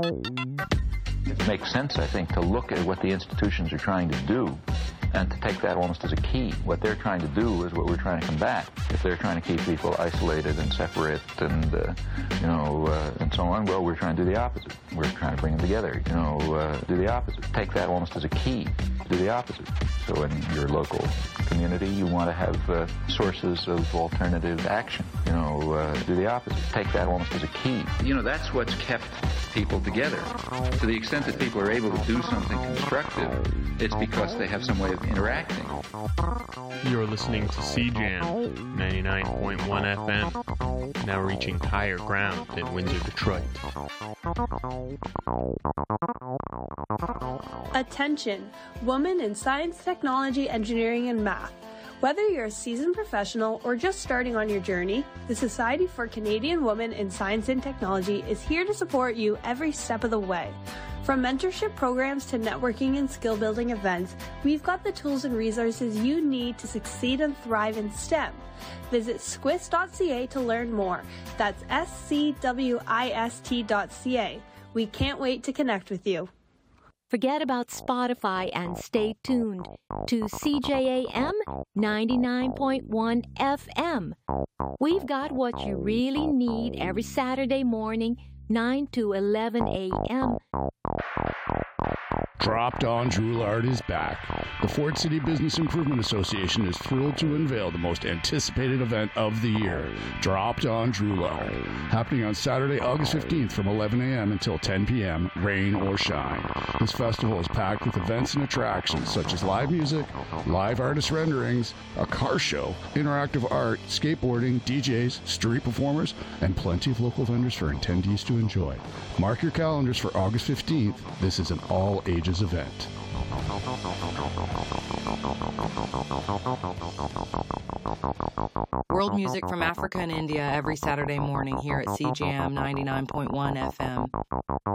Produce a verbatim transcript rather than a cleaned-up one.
It makes sense, I think, to look at what the institutions are trying to do and to take that almost as a key. What they're trying to do is what we're trying to combat. If they're trying to keep people isolated and separate and, uh, you know, uh, and so on, well, we're trying to do the opposite. We're trying to bring them together, you know, uh, do the opposite. Take that almost as a key, do the opposite. So in your local community, you want to have uh, sources of alternative action, you know, uh, do the opposite. Take that almost as a key. You know, that's what's kept people together. To the extent that people are able to do something constructive, it's because they have some way of interacting. You're listening to C Jam ninety-nine point one F M, now reaching higher ground in Windsor, Detroit. Attention, women in science, technology, engineering, and math. Whether you're a seasoned professional or just starting on your journey, the Society for Canadian Women in Science and Technology is here to support you every step of the way. From mentorship programs to networking and skill-building events, we've got the tools and resources you need to succeed and thrive in STEM. Visit squiz dot c a to learn more. That's S C W I S T dot C A. We can't wait to connect with you. Forget about Spotify and stay tuned to C J A M ninety-nine point one F M. We've got what you really need every Saturday morning, nine to eleven a m Dropped On Drouillard is back. The Fort City Business Improvement Association is thrilled to unveil the most anticipated event of the year, Dropped On Drouillard, happening on Saturday, August fifteenth from eleven a m until ten p m, rain or shine. This festival is packed with events and attractions such as live music, live artist renderings, a car show, interactive art, skateboarding, D Js, street performers, and plenty of local vendors for attendees to enjoy. Mark your calendars for August fifteenth. This is an all-ages event. World music from Africa and India every Saturday morning here at C J A M ninety-nine point one F M.